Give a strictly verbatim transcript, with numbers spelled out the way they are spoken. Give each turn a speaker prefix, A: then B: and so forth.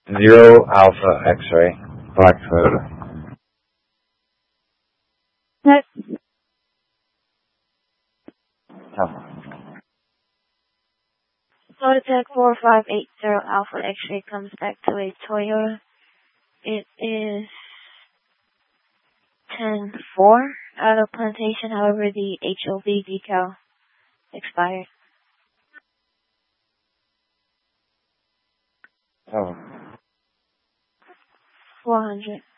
A: Zero Alpha X-ray, Blackfoot.
B: Next.
A: Oh.
B: Lototech four five eight zero Alpha X-ray comes back to a Toyota. It is ten four out of Plantation, however the H O V decal expired.
A: Oh.
B: four hundred.